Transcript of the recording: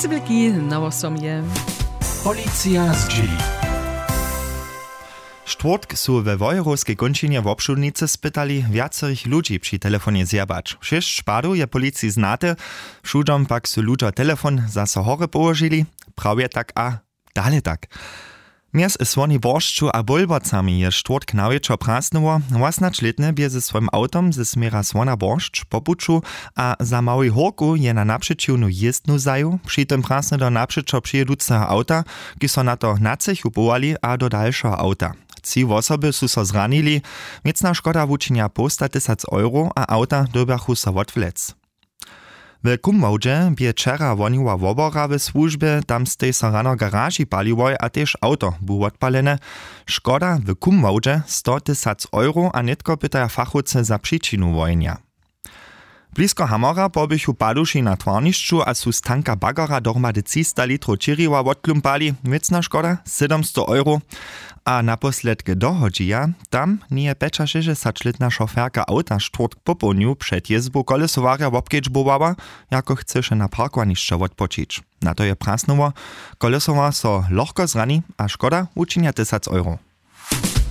Wielce wielki na osomie. Policja z G. Štvrtk su we Wojewódzkiej kończynie w obszudnicy spytali wiacerých ludzi przy telefonie zjebać. 6 szpadów je policji znate, všudom pak su ludzie telefon zase hore położyli, prawie tak a dalej tak. Mies swoni borszczu a bulbocami je štvrtk nawieczo prasnowo, własnacz letne bie ze swoim autom ze smiera swona borszcz popuczu, a za mały horku je na naprzeciwnu jezdnu zaju, przy tym prasne do naprzeczo przyjeducego auta, ki so na to nacech upowali a do dalszego auta. Ci osoby su so zranili, miecna szkoda wučinia po 100 000 euro, a auta dobiachu so odwlec. W Kumwałdźe bie wczera woniła wobora w służbie, tam stej so rano garaži paliwoj, a też auto bu odpalene. Szkoda w Kumwałdźe 100 000 euro, a netko pytaja fachowce za przyczinu wojnia. Blisko Hamora pobychu paduši na twarnišću, a su z tanka bagara dohromady 300 litrów čiriwa odklumpali, miecna škoda 700 euro. A naposledke dohodžija, tam nije 65-letna šoferka auta štvrtk popołniu przed jezbu kolesowarja wobkedźbowała, jako chceše na parkowanišće odpočić. Na to je prasnowo, kolesowa so lohko zrani, a škoda učinia 1000 euro.